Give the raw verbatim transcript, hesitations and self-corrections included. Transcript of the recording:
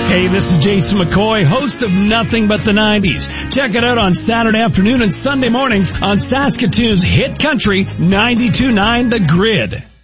Hey, this is Jason McCoy, host of Nothing But the nineties. Check it out on Saturday afternoon and Sunday mornings on Saskatoon's hit country ninety-two point nine The Grid.